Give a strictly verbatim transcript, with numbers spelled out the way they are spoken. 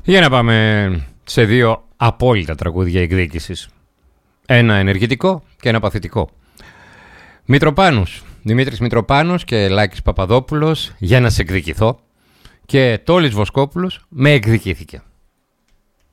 Για να πάμε σε δύο απόλυτα τραγούδια εκδίκησης. Ένα ενεργητικό και ένα παθητικό. Μητροπάνους, Δημήτρης Μητροπάνος και Λάκης Παπαδόπουλος, για να σε εκδικηθώ. Και Τόλης Βοσκόπουλος, με εκδικήθηκε.